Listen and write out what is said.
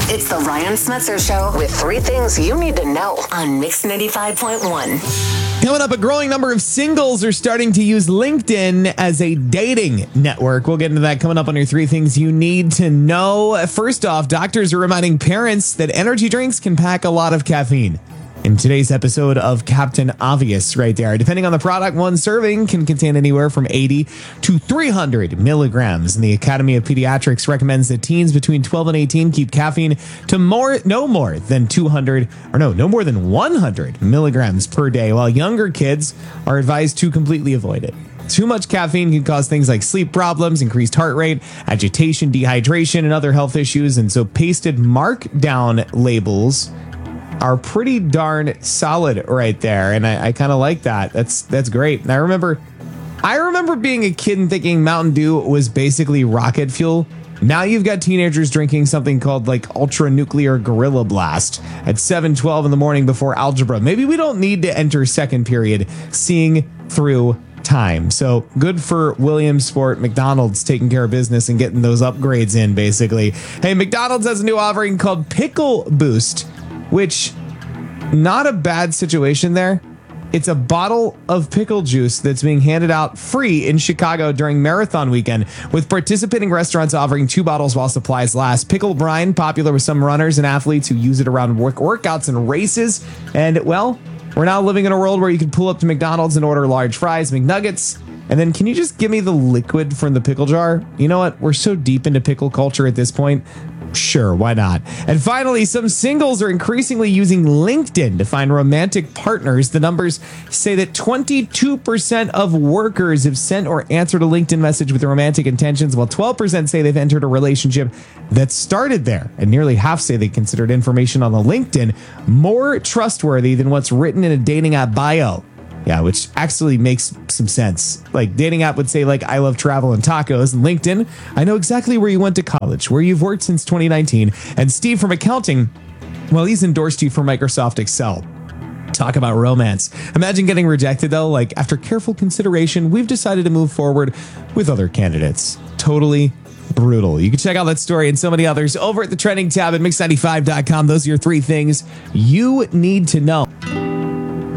It's the Ryan Smetzer Show with 3 things you need to know on Mix 95.1. Coming up, a growing number of singles are starting to use LinkedIn as a dating network. We'll get into that coming up on your 3 things you need to know. First off, doctors are reminding parents that energy drinks can pack a lot of caffeine. In today's episode of Captain Obvious right there, depending on the product, one serving can contain anywhere from 80 to 300 milligrams. And the Academy of Pediatrics recommends that teens between 12 and 18 keep caffeine to no more than 100 milligrams per day, while younger kids are advised to completely avoid it. Too much caffeine can cause things like sleep problems, increased heart rate, agitation, dehydration, and other health issues. And so pasted markdown labels are pretty darn solid right there. And I kind of like that. That's great. And I remember being a kid and thinking Mountain Dew was basically rocket fuel. Now you've got teenagers drinking something called like Ultra Nuclear Gorilla Blast at 7:12 in the morning before algebra. Maybe we don't need to enter second period seeing through time. So good for Williamsport McDonald's taking care of business and getting those upgrades in, basically. Hey, McDonald's has a new offering called Pickle Boost, which, not a bad situation there. It's a bottle of pickle juice that's being handed out free in Chicago during Marathon weekend, with participating restaurants offering 2 bottles while supplies last. Pickle brine, popular with some runners and athletes who use it around workouts and races. And, well, we're now living in a world where you can pull up to McDonald's and order large fries, McNuggets, and then can you just give me the liquid from the pickle jar? You know what? We're so deep into pickle culture at this point. Sure, why not? And finally, some singles are increasingly using LinkedIn to find romantic partners. The numbers say that 22% of workers have sent or answered a LinkedIn message with romantic intentions, while 12% say they've entered a relationship that started there. And nearly half say they considered information on the LinkedIn more trustworthy than what's written in a dating app bio. Yeah, which actually makes some sense. Like, dating app would say, like, I love travel and tacos. And LinkedIn, I know exactly where you went to college, where you've worked since 2019. And Steve from accounting, well, he's endorsed you for Microsoft Excel. Talk about romance. Imagine getting rejected, though. Like, after careful consideration, we've decided to move forward with other candidates. Totally brutal. You can check out that story and so many others over at the trending tab at mix95.com. Those are your 3 things you need to know.